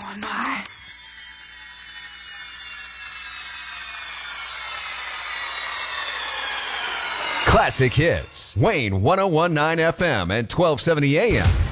on my. Classic Hits. Wayne 1019 FM and 1270 AM.